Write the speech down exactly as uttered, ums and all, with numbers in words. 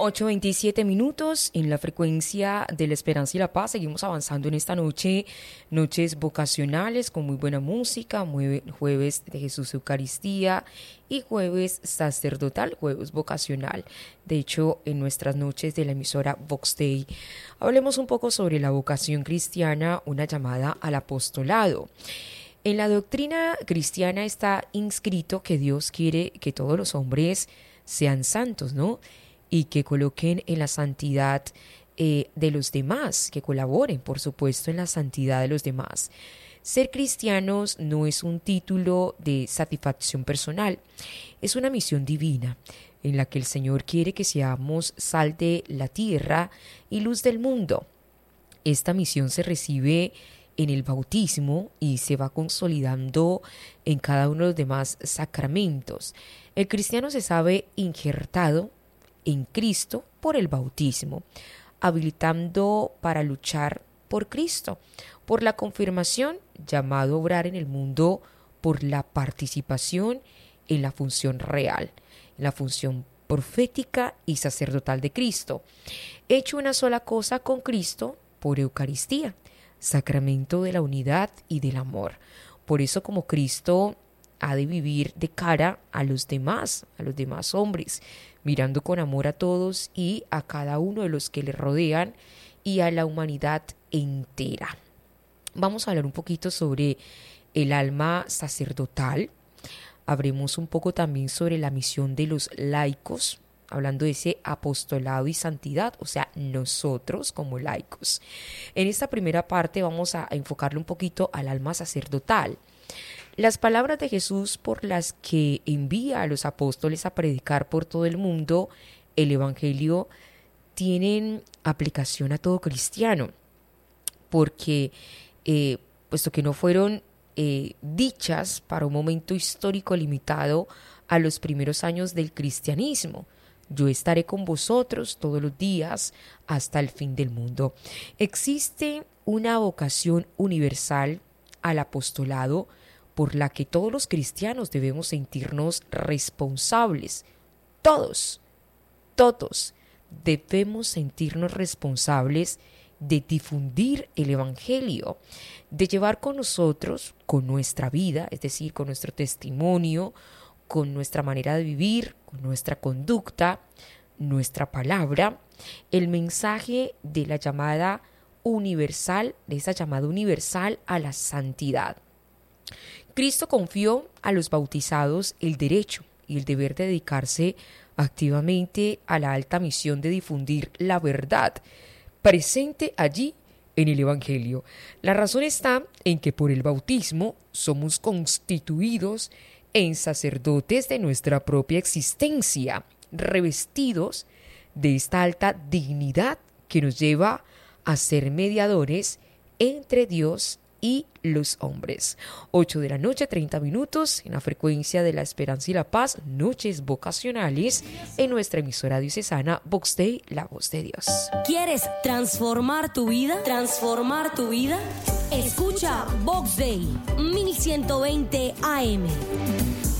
ocho veintisiete minutos en la frecuencia de la esperanza y la paz. Seguimos avanzando en esta noche, noches vocacionales con muy buena música, muy, jueves de Jesús Eucaristía y jueves sacerdotal, jueves vocacional. De hecho, en nuestras noches de la emisora Vox Day, hablemos un poco sobre la vocación cristiana, una llamada al apostolado. En la doctrina cristiana está inscrito que Dios quiere que todos los hombres sean santos, ¿no? Y que coloquen en la santidad eh, de los demás, que colaboren, por supuesto, en la santidad de los demás. Ser cristianos no es un título de satisfacción personal, es una misión divina en la que el Señor quiere que seamos sal de la tierra y luz del mundo. Esta misión se recibe en el bautismo y se va consolidando en cada uno de los demás sacramentos. El cristiano se sabe injertado en Cristo por el bautismo, habilitando para luchar por Cristo, por la confirmación, llamado a obrar en el mundo por la participación en la función real, en la función profética y sacerdotal de Cristo, hecho una sola cosa con Cristo por Eucaristía, sacramento de la unidad y del amor. Por eso, como Cristo ha de vivir de cara a los demás, a los demás hombres, mirando con amor a todos y a cada uno de los que le rodean y a la humanidad entera. Vamos a hablar un poquito sobre el alma sacerdotal. Habremos un poco también sobre la misión de los laicos, hablando de ese apostolado y santidad, o sea, nosotros como laicos. En esta primera parte vamos a enfocarle un poquito al alma sacerdotal. Las palabras de Jesús por las que envía a los apóstoles a predicar por todo el mundo el Evangelio tienen aplicación a todo cristiano, porque eh, puesto que no fueron eh, dichas para un momento histórico limitado a los primeros años del cristianismo. Yo estaré con vosotros todos los días hasta el fin del mundo. Existe una vocación universal al apostolado por la que todos los cristianos debemos sentirnos responsables. Todos, todos debemos sentirnos responsables de difundir el Evangelio, de llevar con nosotros, con nuestra vida, es decir, con nuestro testimonio, con nuestra manera de vivir, con nuestra conducta, nuestra palabra, el mensaje de la llamada universal, de esa llamada universal a la santidad. Cristo confió a los bautizados el derecho y el deber de dedicarse activamente a la alta misión de difundir la verdad presente allí en el Evangelio. La razón está en que por el bautismo somos constituidos en sacerdotes de nuestra propia existencia, revestidos de esta alta dignidad que nos lleva a ser mediadores entre Dios y los hombres. ocho de la noche, treinta minutos, en la frecuencia de la esperanza y la paz, noches vocacionales, en nuestra emisora diocesana Vox Day, la voz de Dios. ¿Quieres transformar tu vida? ¿Transformar tu vida? Escucha Vox Day, mil ciento veinte A M.